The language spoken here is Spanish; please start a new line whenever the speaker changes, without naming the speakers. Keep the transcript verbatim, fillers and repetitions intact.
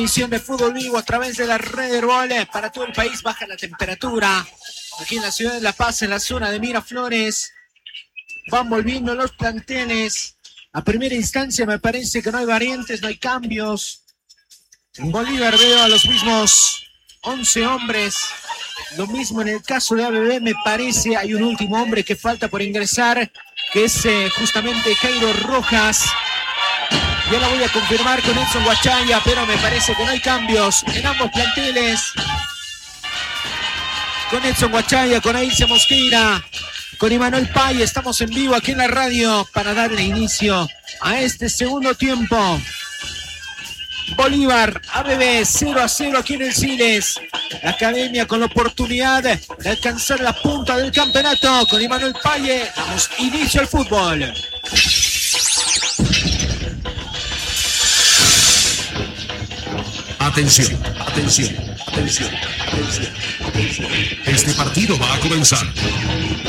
Emisión de Fútbol Vivo a través de la red Herbol para todo el país. Baja la temperatura aquí en la ciudad de La Paz, en la zona de Miraflores. Van volviendo los planteles. A primera instancia me parece que no hay variantes, no hay cambios. En Bolívar veo a los mismos once hombres. Lo mismo en el caso de A B B, me parece. Hay un último hombre que falta por ingresar, que es eh, justamente Jairo Rojas. Yo la voy a confirmar con Edson Huachaya, pero me parece que no hay cambios en ambos planteles. Con Edson Huachaya, con Ailcia Mosqueira, con Imanuel Pay, estamos en vivo aquí en la radio para darle inicio a este segundo tiempo. Bolívar, A B B, cero a cero aquí en el Siles. La academia con la oportunidad de alcanzar la punta del campeonato. Con Imanuel Paye damos inicio al fútbol.
Atención, atención, atención, atención, atención. Este partido va a comenzar.